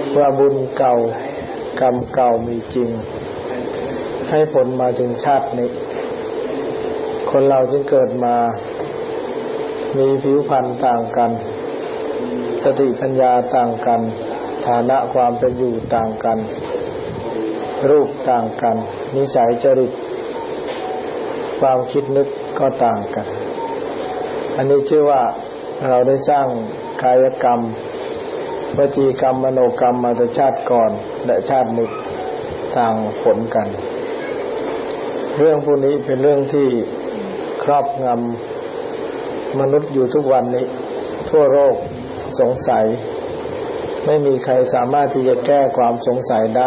ว่าบุญเก่ากรรมเก่ามีจริงให้ผลมาถึงชาตินี้คนเราจึงเกิดมามีผิวพรรณต่างกันสติปัญญาต่างกันฐานะความเป็นอยู่ต่างกันรูปต่างกันนิสัยจริตความคิดนึกก็ต่างกันอันนี้ชื่อว่าเราได้สร้างกายกรรมวจีกรรมมโนกรรมมาแต่ชาติก่อนและชาตินี้ต่างผลกันเรื่องพวกนี้เป็นเรื่องที่ครอบงำมนุษย์อยู่ทุกวันนี้ทั่วโลกสงสัยไม่มีใครสามารถที่จะแก้ความสงสัยได้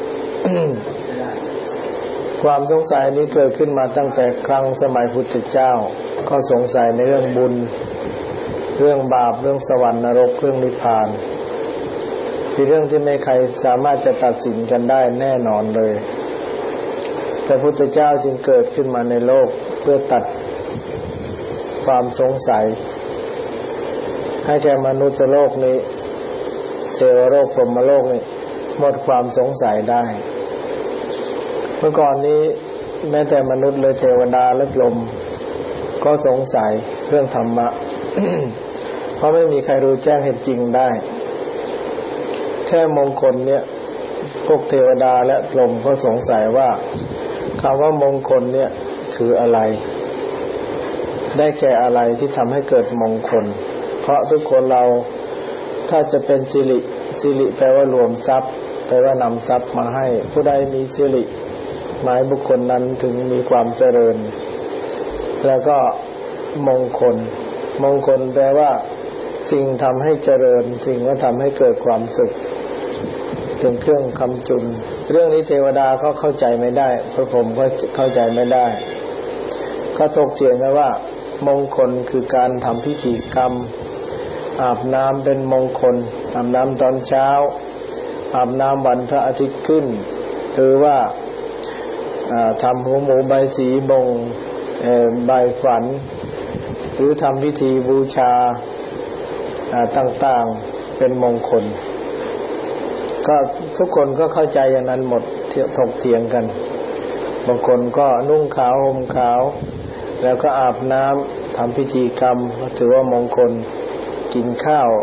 ความสงสัยนี้เกิดขึ้นมาตั้งแต่ครั้งสมัยพุทธเจ้าก็สงสัยในเรื่องบุญเรื่องบาปเรื่องสวรรค์นรกเรื่องนิพพานเป็นเรื่องที่ไม่ใครสามารถจะตัดสินกันได้แน่นอนเลยแต่พุทธเจ้าจึงเกิดขึ้นมาในโลกเพื่อตัดความสงสัยให้แก่มนุษย์โลกนี้เทวโลกพรหมโลกนี้หมดความสงสัยได้เมื่อก่อนนี้แม้แต่มนุษย์เลยเทวดาและพรหมก็สงสัยเรื่องธรรมะ เพราะไม่มีใครรู้แจ้งเห็นจริงได้แค่มงคลเนี่ยพวกเทวดาและพรหมก็สงสัยว่าคำว่ามงคลเนี่ยคืออะไรได้แก่อะไรที่ทำให้เกิดมงคลเพราะทุกคนเราถ้าจะเป็นสิริแปลว่ารวมทรัพย์แปลว่านำทรัพย์มาให้ผู้ใดมีสิริหมายบุคคลนั้นถึงมีความเจริญแล้วก็มงคลแปลว่าสิ่งทำให้เจริญสิ่งว่าทำให้เกิดความสุขเป็นเครื่องค้ำจุนเรื่องนี้เทวดาเขาเข้าใจไม่ได้พระพรหมก็เข้าใจไม่ได้ก็ถกเถียงกันว่ามงคลคือการทำพิธีกรรมอาบน้ำเป็นมงคลอาบน้ำตอนเช้าอาบน้ำวันพระอาทิตย์ขึ้นหรือว่าทำหัวหมูใบสีบงใบฝันหรือทำพิธีบูชาต่างๆเป็นมงคลก็ทุกคนก็เข้าใจอย่างนั้นหมดถกเถียงกันบางคนก็นุ่งขาวห่มขาวแล้วก็อาบน้ำทำพิธีกรรมถือว่ามงคลกินข้าว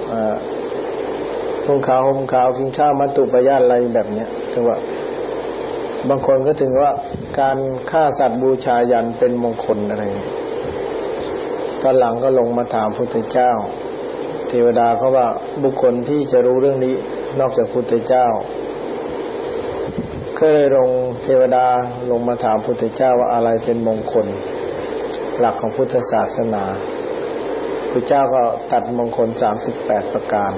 นุ่งขาวห่มขาวกินข้าวมัตตุปยาตอะไรแบบเนี้ยคือว่าบางคนก็ถึงว่าการฆ่าสัตว์บูชายันเป็นมงคลอะไรตอนหลังก็ลงมาถามพุทธเจ้าเทวดาเขาว่าบุคคลที่จะรู้เรื่องนี้นอกจากพุทธเจ้าก็เลยเทวดาลงมาถามพุทธเจ้าว่าอะไรเป็นมงคลหลักของพุทธศาสนาพระเจ้าก็ตัดมงคล38ประการ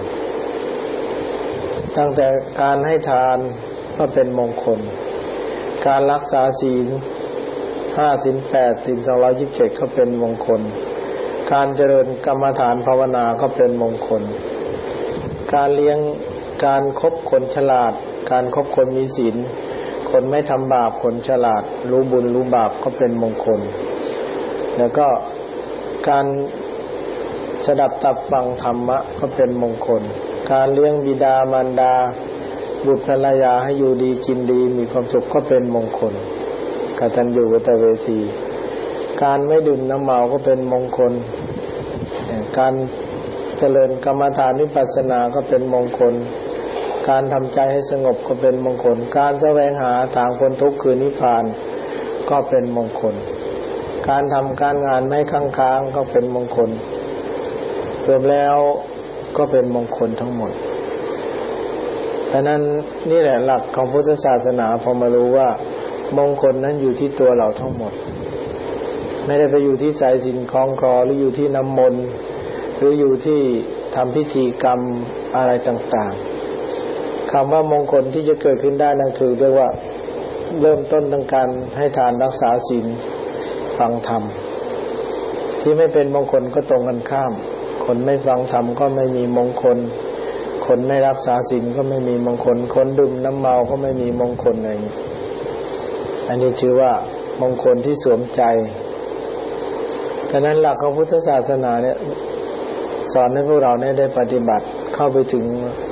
ตั้งแต่การให้ทานก็เป็นมงคลการรักษาศีล5ศีล8ศีล227ก็เป็นมงคลการเจริญกรรมฐานภาวนาก็เป็นมงคลการเลี้ยงการคบคนฉลาดการคบคนมีศีลคนไม่ทำบาปคนฉลาดรู้บุญรู้บาปก็เป็นมงคลแล้วก็การสดับตับฟังธรรมะก็เป็นมงคลการเลี้ยงบิดามารดาบุตรภรรยาให้อยู่ดีกินดีมีความสุขก็เป็นมงคลกตัญญูกตเวทีการไม่ดื่มน้ำเมาก็เป็นมงคลการเจริญกรรมฐานวิปัสสนาก็เป็นมงคลการทำใจให้สงบก็เป็นมงคลการแสวงหาทางพ้นทุกข์คือนิพพานก็เป็นมงคลการทำการงานไม่ค้างก็เป็นมงคลรวมแล้วก็เป็นมงคลทั้งหมดแต่นั้นนี่แหละหลักของพุทธศาสนาพอมารู้ว่ามงคลนั้นอยู่ที่ตัวเราทั้งหมดไม่ได้ไปอยู่ที่สายสิญจน์คล้องคลอหรืออยู่ที่น้ำมนต์หรืออยู่ที่ทำพิธีกรรมอะไรต่างๆคำว่ามงคลที่จะเกิดขึ้นได้นั่นคือเรียกว่าเริ่มต้นตั้งการให้ทานรักษาศีลฟังธรรมที่ไม่เป็นมงคลก็ตรงกันข้ามคนไม่ฟังธรรมก็ไม่มีมงคลคนไม่รักษาศีลก็ไม่มีมงคลคนดื่มน้ำเมาก็ไม่มีมงคลอะไรอันนี้ชื่อว่ามงคลที่สวมใจฉะนั้นหลักของพุทธศาสนาเนี่ยสอนให้พวกเราได้ปฏิบัติเข้าไปถึง